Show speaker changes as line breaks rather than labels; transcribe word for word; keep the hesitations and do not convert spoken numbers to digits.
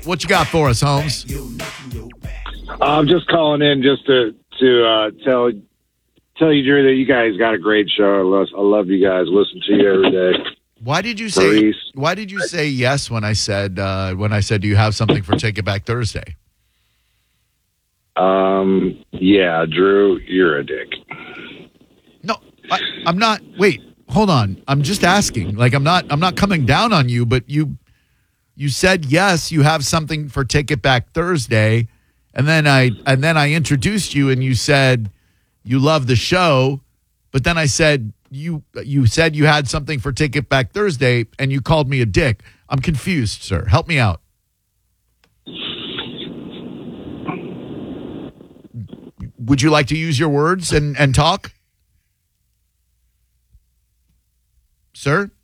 What you got for us, Holmes?
I'm just calling in just to to uh, tell tell you, Drew, that you guys got a great show. I love, I love you guys. Listen to you every day.
Why did you say?
Maurice.
Why did you say yes when I said uh, when I said do you have something for Take It Back Thursday?
Um. Yeah, Drew, you're a dick.
No, I, I'm not. Wait, hold on. I'm just asking. Like I'm not. I'm not coming down on you, but you you said yes. You have something for Take It Back Thursday, and then I and then I introduced you, and you said you love the show, but then I said. You you said you had something for Take It Back Thursday, and you called me a dick. I'm confused, sir. Help me out. Would you like to use your words and, and talk? Sir?